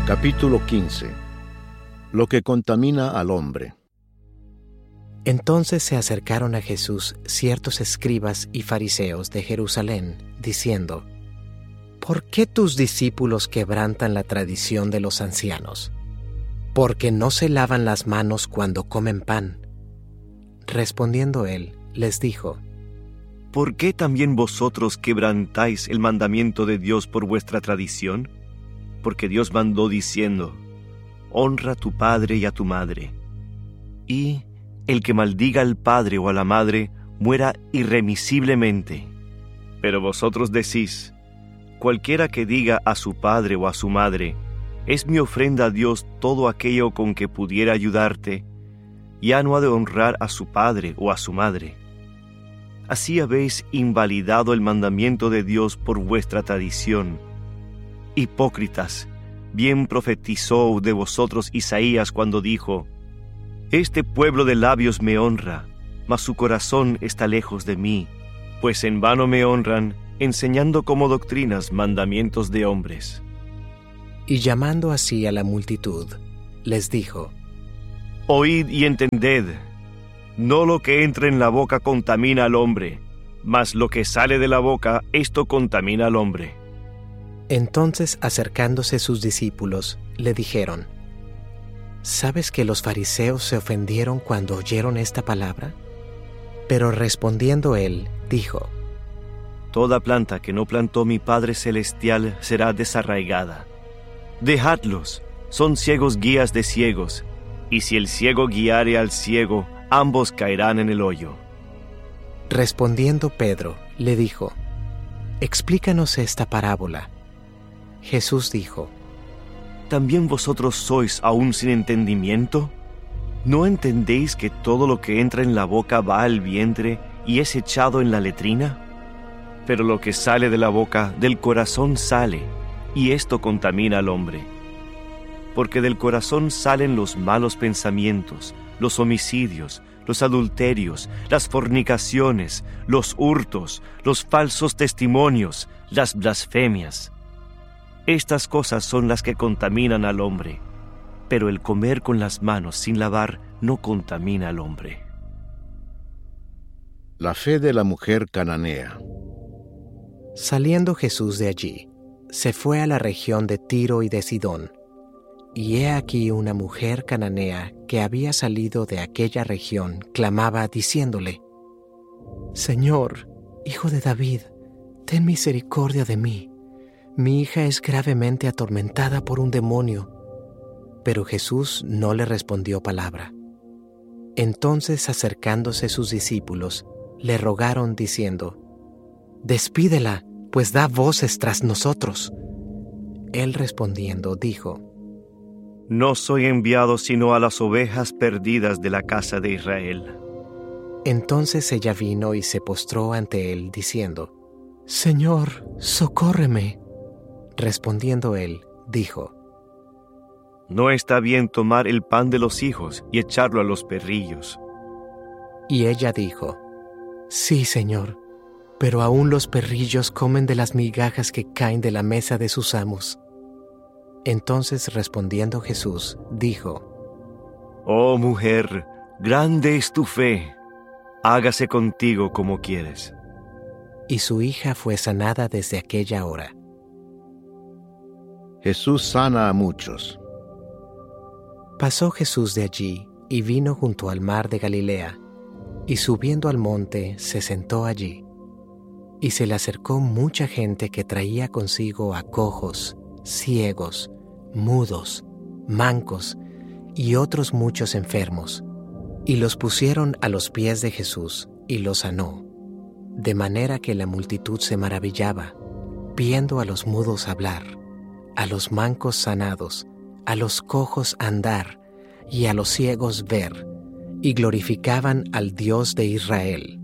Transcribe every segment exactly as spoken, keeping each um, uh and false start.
Capítulo quince. Lo que contamina al hombre. Entonces se acercaron a Jesús ciertos escribas y fariseos de Jerusalén, diciendo: ¿Por qué tus discípulos quebrantan la tradición de los ancianos? Porque no se lavan las manos cuando comen pan. Respondiendo él, les dijo: ¿Por qué también vosotros quebrantáis el mandamiento de Dios por vuestra tradición? Porque Dios mandó diciendo: honra a tu padre y a tu madre. Y el que maldiga al padre o a la madre muera irremisiblemente. Pero vosotros decís: cualquiera que diga a su padre o a su madre, es mi ofrenda a Dios todo aquello con que pudiera ayudarte, ya no ha de honrar a su padre o a su madre. Así habéis invalidado el mandamiento de Dios por vuestra tradición. Hipócritas, bien profetizó de vosotros Isaías cuando dijo: Este pueblo de labios me honra, mas su corazón está lejos de mí, pues en vano me honran, enseñando como doctrinas mandamientos de hombres. Y llamando así a la multitud, les dijo: Oíd y entended, no lo que entra en la boca contamina al hombre, mas lo que sale de la boca, esto contamina al hombre. Entonces, acercándose sus discípulos, le dijeron: ¿Sabes que los fariseos se ofendieron cuando oyeron esta palabra? Pero respondiendo él, dijo: Toda planta que no plantó mi Padre Celestial será desarraigada. Dejadlos, son ciegos guías de ciegos, y si el ciego guiare al ciego, ambos caerán en el hoyo. Respondiendo Pedro, le dijo: Explícanos esta parábola. Jesús dijo: ¿También vosotros sois aún sin entendimiento? ¿No entendéis que todo lo que entra en la boca va al vientre y es echado en la letrina? Pero lo que sale de la boca, del corazón sale, y esto contamina al hombre. Porque del corazón salen los malos pensamientos, los homicidios, los adulterios, las fornicaciones, los hurtos, los falsos testimonios, las blasfemias. Estas cosas son las que contaminan al hombre, pero el comer con las manos sin lavar no contamina al hombre. La fe de la mujer cananea. Saliendo Jesús de allí, se fue a la región de Tiro y de Sidón. Y he aquí una mujer cananea que había salido de aquella región clamaba diciéndole: Señor, Hijo de David, ten misericordia de mí. Mi hija es gravemente atormentada por un demonio. Pero Jesús no le respondió palabra. Entonces, acercándose sus discípulos, le rogaron diciendo: Despídela, pues da voces tras nosotros. Él respondiendo dijo: No soy enviado sino a las ovejas perdidas de la casa de Israel. Entonces ella vino y se postró ante él, diciendo: Señor, socórreme. Respondiendo él, dijo: No está bien tomar el pan de los hijos y echarlo a los perrillos. Y ella dijo: Sí, Señor, pero aún los perrillos comen de las migajas que caen de la mesa de sus amos. Entonces respondiendo Jesús, dijo: Oh mujer, grande es tu fe, hágase contigo como quieres. Y su hija fue sanada desde aquella hora. Jesús sana a muchos. Pasó Jesús de allí y vino junto al mar de Galilea, y subiendo al monte se sentó allí. Y se le acercó mucha gente que traía consigo a cojos, ciegos, mudos, mancos y otros muchos enfermos, y los pusieron a los pies de Jesús y los sanó, de manera que la multitud se maravillaba, viendo a los mudos hablar, a los mancos sanados, a los cojos andar y a los ciegos ver, y glorificaban al Dios de Israel.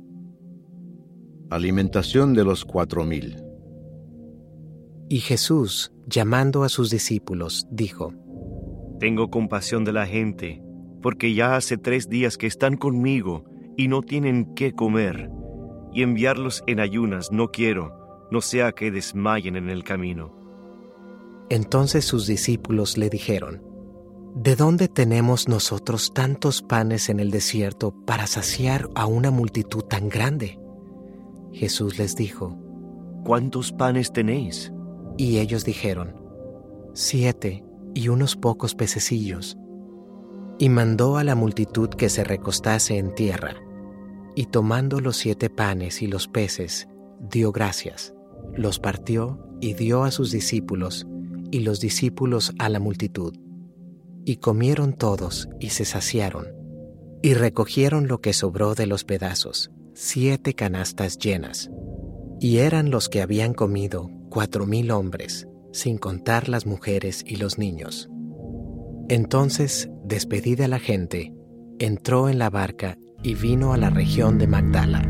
Alimentación de los cuatro mil. Y Jesús, llamando a sus discípulos, dijo: Tengo compasión de la gente, porque ya hace tres días que están conmigo y no tienen qué comer, y enviarlos en ayunas no quiero, no sea que desmayen en el camino. Entonces sus discípulos le dijeron: ¿De dónde tenemos nosotros tantos panes en el desierto para saciar a una multitud tan grande? Jesús les dijo: ¿Cuántos panes tenéis? Y ellos dijeron: Siete y unos pocos pececillos. Y mandó a la multitud que se recostase en tierra, y tomando los siete panes y los peces, dio gracias, los partió y dio a sus discípulos, y los discípulos a la multitud. Y comieron todos y se saciaron, y recogieron lo que sobró de los pedazos, siete canastas llenas. Y eran los que habían comido cuatro mil hombres, sin contar las mujeres y los niños. Entonces, despedida la gente, entró en la barca y vino a la región de Magdala.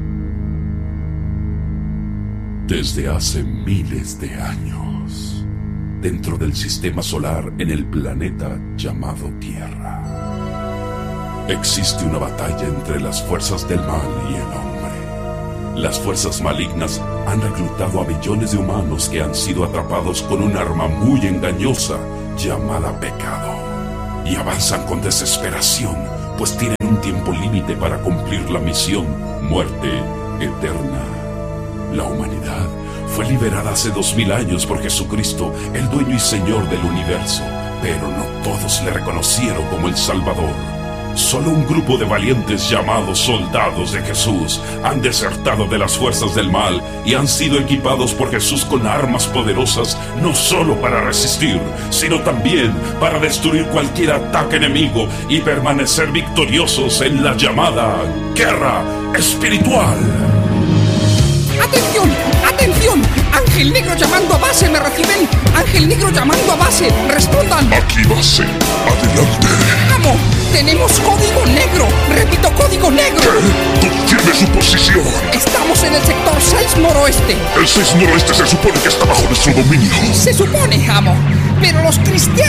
Desde hace miles de años, dentro del sistema solar en el planeta llamado Tierra, existe una batalla entre las fuerzas del mal y el hombre. Las fuerzas malignas han reclutado a millones de humanos que han sido atrapados con un arma muy engañosa llamada pecado. Y avanzan con desesperación, pues tienen un tiempo límite para cumplir la misión: muerte eterna. La humanidad fue liberada hace dos mil años por Jesucristo, el dueño y Señor del universo, pero no todos le reconocieron como el Salvador. Solo un grupo de valientes llamados soldados de Jesús han desertado de las fuerzas del mal y han sido equipados por Jesús con armas poderosas, no solo para resistir, sino también para destruir cualquier ataque enemigo y permanecer victoriosos en la llamada guerra espiritual. ¡Atención! ¡Atención! ¡Ángel Negro llamando a base! ¿Me reciben? ¡Ángel Negro llamando a base! ¡Respondan! Aquí base, adelante. ¡Amo! ¡Tenemos código negro! ¡Repito, código negro! ¿Qué? ¿Tú tienes su posición? Estamos en el sector seis noroeste. El seis noroeste se supone que está bajo nuestro dominio. Se supone, amo. Pero los cristianos